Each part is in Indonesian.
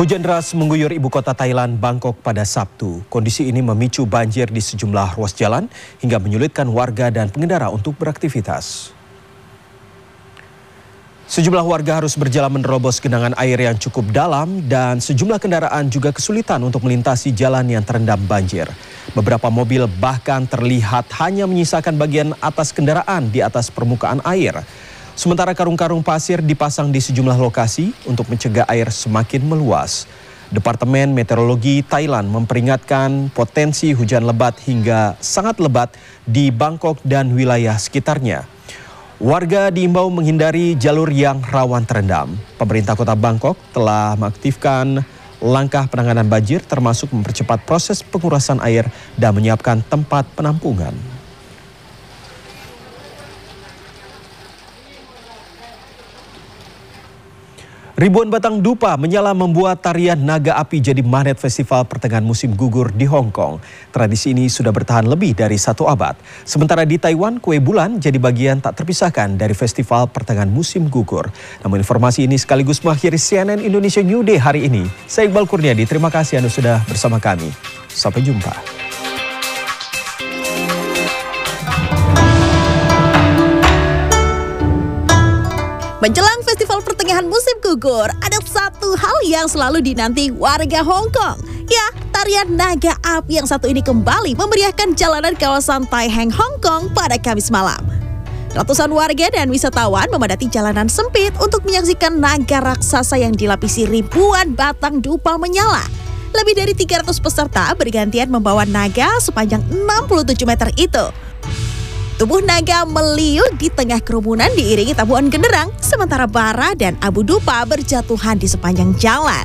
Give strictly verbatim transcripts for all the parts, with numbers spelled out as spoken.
Hujan deras mengguyur ibu kota Thailand, Bangkok pada Sabtu. Kondisi ini memicu banjir di sejumlah ruas jalan hingga menyulitkan warga dan pengendara untuk beraktivitas. Sejumlah warga harus berjalan menerobos genangan air yang cukup dalam dan sejumlah kendaraan juga kesulitan untuk melintasi jalan yang terendam banjir. Beberapa mobil bahkan terlihat hanya menyisakan bagian atas kendaraan di atas permukaan air. Sementara karung-karung pasir dipasang di sejumlah lokasi untuk mencegah air semakin meluas. Departemen Meteorologi Thailand memperingatkan potensi hujan lebat hingga sangat lebat di Bangkok dan wilayah sekitarnya. Warga diimbau menghindari jalur yang rawan terendam. Pemerintah Kota Bangkok telah mengaktifkan langkah penanganan banjir termasuk mempercepat proses pengurasan air dan menyiapkan tempat penampungan. Ribuan batang dupa menyala membuat tarian naga api jadi magnet festival pertengahan musim gugur di Hong Kong. Tradisi ini sudah bertahan lebih dari satu abad. Sementara di Taiwan, kue bulan jadi bagian tak terpisahkan dari festival pertengahan musim gugur. Namun informasi ini sekaligus mengakhiri C N N Indonesia New Day hari ini. Saya Iqbal Kurniadi, terima kasih Anda sudah bersama kami. Sampai jumpa. Menjelang festival pertengahan musim gugur, ada satu hal yang selalu dinanti warga Hong Kong. Ya, tarian naga api yang satu ini kembali memeriahkan jalanan kawasan Tai Hang, Hong Kong pada Kamis malam. Ratusan warga dan wisatawan memadati jalanan sempit untuk menyaksikan naga raksasa yang dilapisi ribuan batang dupa menyala. Lebih dari tiga ratus peserta bergantian membawa naga sepanjang enam puluh tujuh meter itu. Tubuh naga meliuk di tengah kerumunan diiringi tabuhan genderang, sementara bara dan abu dupa berjatuhan di sepanjang jalan.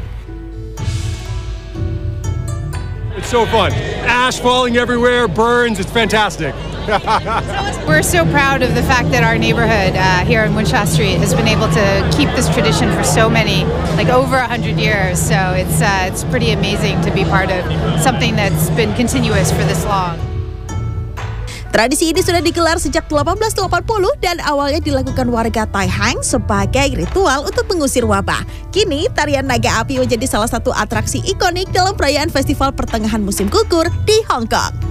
It's so fun. Ash falling everywhere, burns, it's fantastic. We're so proud of the fact that our neighborhood uh, here in Winshaw Street has been able to keep this tradition for so many, like over a hundred years. So it's uh, it's pretty amazing to be part of something that's been continuous for this long. Tradisi ini sudah digelar sejak delapan belas delapan puluh dan awalnya dilakukan warga Tai Hang sebagai ritual untuk mengusir wabah. Kini, tarian naga api menjadi salah satu atraksi ikonik dalam perayaan festival pertengahan musim gugur di Hong Kong.